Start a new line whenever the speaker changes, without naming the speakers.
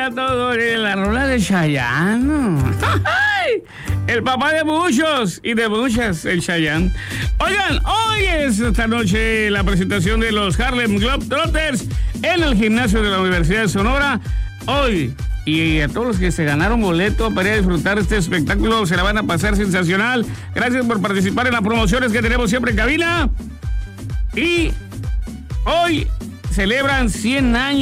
a todos. La rola de Chayanne. El papá de muchos y de muchas, el Chayanne. Oigan, hoy es esta noche la presentación de los Harlem Globetrotters en el gimnasio de la Universidad de Sonora. Hoy, y a todos los que se ganaron boleto para ir a disfrutar este espectáculo, se la van a pasar sensacional. Gracias por participar en las promociones que tenemos siempre en cabina. Y hoy celebran 100 años